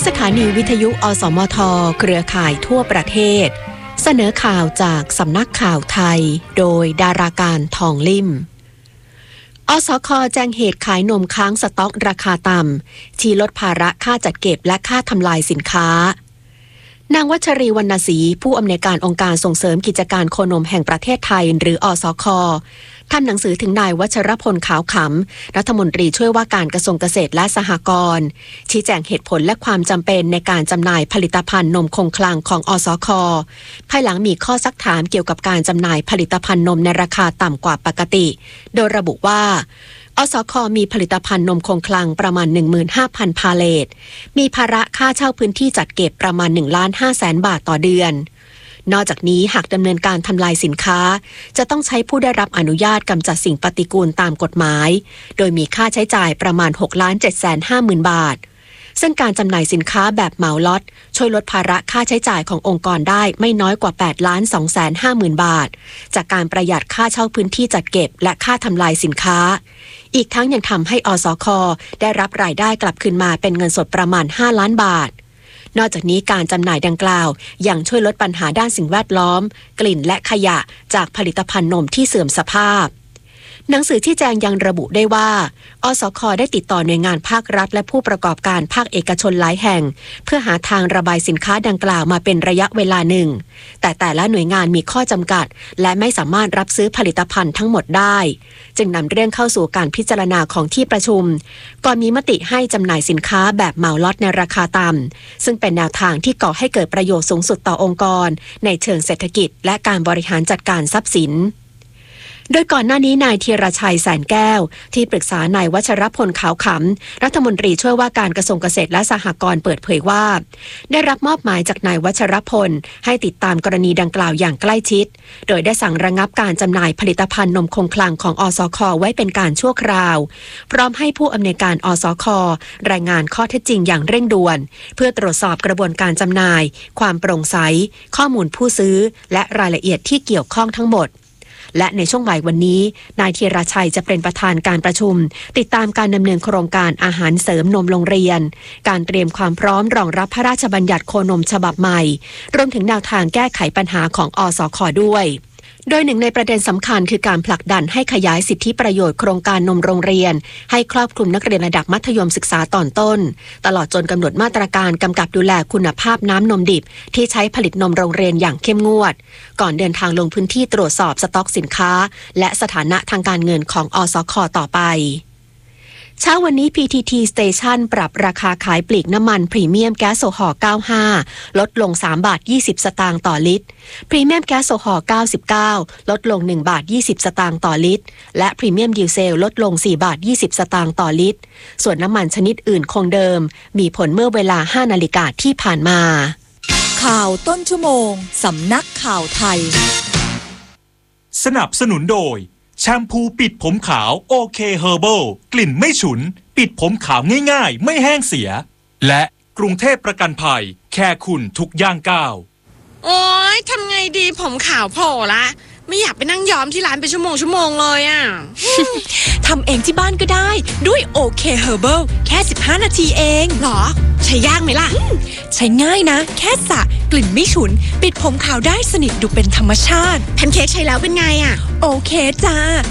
สถานีวิทยุอสมทเครือข่ายทั่วประเทศเสนอข่าวจากสำนักข่าวไทยโดยดาราการทองลิ่มอสค.แจ้งเหตุขายนมค้างสต็อกราคาต่ำที่ลดภาระค่าจัดเก็บและค่าทำลายสินค้านางวัชรีวรรณศรีผู้อำนวยการองค์การส่งเสริมกิจการโคนมแห่งประเทศไทยหรืออสค.ทำหนังสือถึงนายวัชรพลขาวขำรัฐมนตรีช่วยว่าการกระทรวงเกษตรและสหกรณ์ชี้แจงเหตุผลและความจำเป็นในการจำหน่ายผลิตภัณฑ์นมคงคลังของอสค.ภายหลังมีข้อซักถามเกี่ยวกับการจำหน่ายผลิตภัณฑ์นมในราคาต่ำกว่าปกติโดยระบุว่าอสค.มีผลิตภัณฑ์นมคงคลังประมาณ 15,000 พาเลทมีภาระค่าเช่าพื้นที่จัดเก็บประมาณ 1,500,000 บาทต่อเดือนนอกจากนี้หากดำเนินการทำลายสินค้าจะต้องใช้ผู้ได้รับอนุญาตกำจัดสิ่งปฏิกูลตามกฎหมายโดยมีค่าใช้จ่ายประมาณ 6,750,000 บาทซึ่งการจำหน่ายสินค้าแบบเหมาล็อตช่วยลดภาระค่าใช้จ่ายขององค์กรได้ไม่น้อยกว่า 8,250,000 บาทจากการประหยัดค่าเช่าพื้นที่จัดเก็บและค่าทำลายสินค้าอีกทั้งยังทำให้อสค.ได้รับรายได้กลับคืนมาเป็นเงินสดประมาณ 5 ล้านบาทนอกจากนี้การจำหน่ายดังกล่าวยังช่วยลดปัญหาด้านสิ่งแวดล้อมกลิ่นและขยะจากผลิตภัณฑ์นมที่เสื่อมสภาพหนังสือที่แจงยังระบุได้ว่าอสค.ได้ติดต่อหน่วยงานภาครัฐและผู้ประกอบการภาคเอกชนหลายแห่งเพื่อหาทางระบายสินค้าดังกล่าวมาเป็นระยะเวลาหนึ่งแต่ละหน่วยงานมีข้อจำกัดและไม่สามารถรับซื้อผลิตภัณฑ์ทั้งหมดได้จึงนำเรื่องเข้าสู่การพิจารณาของที่ประชุมก่อนมีมติให้จำหน่ายสินค้าแบบเหมาล็อตในราคาต่ำซึ่งเป็นแนวทางที่ก่อให้เกิดประโยชน์สูงสุดต่อองค์กรในเชิงเศรษฐกิจและการบริหารจัดการทรัพย์สินโดยก่อนหน้านี้นายธีรชัยแสนแก้วที่ปรึกษานายวัชรพลขาวขำรัฐมนตรีช่วยว่าการกระทรวงเกษตรและสหกรณ์เปิดเผยว่าได้รับมอบหมายจากนายวัชรพลให้ติดตามกรณีดังกล่าวอย่างใกล้ชิดโดยได้สั่งระงับการจำหน่ายผลิตภัณฑ์นมคงคลังของอสค.ไว้เป็นการชั่วคราวพร้อมให้ผู้อำนวยการอสค.รายงานข้อเท็จจริงอย่างเร่งด่วนเพื่อตรวจสอบกระบวนการจำหน่ายความโปร่งใสข้อมูลผู้ซื้อและรายละเอียดที่เกี่ยวข้องทั้งหมดและในช่วงบ่ายวันนี้นายธีรชัยจะเป็นประธานการประชุมติดตามการดำเนินโครงการอาหารเสริมนมโรงเรียนการเตรียมความพร้อมรองรับพระราชบัญญัติโคนมฉบับใหม่รวมถึงแนวทางแก้ไขปัญหาของอสค.ด้วยโดยหนึ่งในประเด็นสำคัญคือการผลักดันให้ขยายสิทธิประโยชน์โครงการนมโรงเรียนให้ครอบคลุมนักเรียนระดับมัธยมศึกษาตอนต้นตลอดจนกำหนดมาตรการกำกับดูแลคุณภาพน้ำนมดิบที่ใช้ผลิตนมโรงเรียนอย่างเข้มงวดก่อนเดินทางลงพื้นที่ตรวจสอบสต็อกสินค้าและสถานะทางการเงินของอสค.ต่อไปเช้าวันนี้ PTT Station ปรับราคาขายปลีกน้ำมันพรีเมียมแก๊สโซฮอล์95ลดลง3 บาท 20 สตางค์ต่อลิตรพรีเมียมแก๊สโซฮอล์99ลดลง1 บาท 20 สตางค์ต่อลิตรและพรีเมียมดีเซลลดลง4 บาท 20 สตางค์ต่อลิตรส่วนน้ำมันชนิดอื่นคงเดิมมีผลเมื่อเวลา 5 นาฬิกาที่ผ่านมาข่าวต้นชั่วโมงสำนักข่าวไทยสนับสนุนโดยแชมพูปิดผมขาวโอเคเฮอร์เบิลกลิ่นไม่ฉุนปิดผมขาวง่ายๆไม่แห้งเสียและกรุงเทพประกันภัยแค่คุณทุกย่างก้าวโอ๊ยทำไงดีผมขาวโผล่ละไม่อยากไปนั่งย้อมที่ร้านเป็นชั่วโมงเลยอ่ะทำเองที่บ้านก็ได้ด้วยโอเคเฮอร์เบิลแค่15 นาทีเองหรอใช้ยากไหมล่ะใช้ง่ายนะแค่สระกลิ่นไม่ฉุนปิดผมขาวได้สนิทดูเป็นธรรมชาติแพนเค้กใช้แล้วเป็นไงอ่ะโอเคจ้า